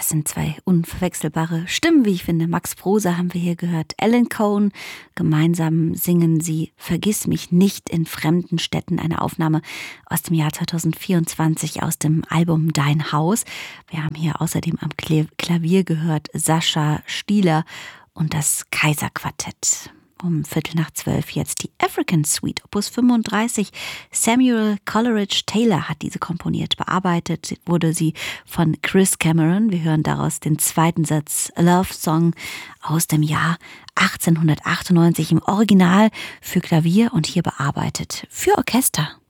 Das sind zwei unverwechselbare Stimmen, wie ich finde. Max Prosa haben wir hier gehört, Alan Cohn. Gemeinsam singen sie Vergiss mich nicht in fremden Städten, eine Aufnahme aus dem Jahr 2024 aus dem Album Dein Haus. Wir haben hier außerdem am Klavier gehört Sascha Stieler und das Kaiserquartett. Um 11:45 jetzt die African Suite, Opus 35. Samuel Coleridge Taylor hat diese komponiert. Bearbeitet wurde sie von Chris Cameron. Wir hören daraus den zweiten Satz, A Love Song aus dem Jahr 1898 im Original für Klavier und hier bearbeitet für Orchester.